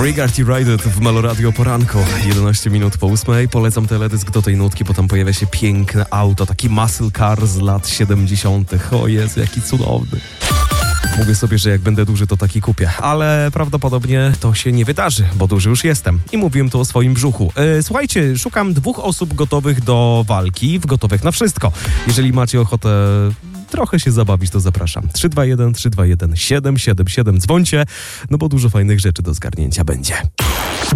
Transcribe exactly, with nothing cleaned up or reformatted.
Regard United w Meloradio poranku, jedenaście minut po ósmej. Polecam teledysk do tej nutki, bo tam pojawia się piękne auto, taki muscle car z lat siedemdziesiątych. O Jezu, jaki cudowny. Mówię sobie, że jak będę duży, to taki kupię, ale prawdopodobnie to się nie wydarzy, bo duży już jestem i mówiłem tu o swoim brzuchu. E, słuchajcie, szukam dwóch osób gotowych do walki, w gotowych na wszystko. Jeżeli macie ochotę trochę się zabawić, to zapraszam. trzy dwa jeden, trzy dwa jeden, siedem siedem siedem. Dzwońcie, no bo dużo fajnych rzeczy do zgarnięcia będzie.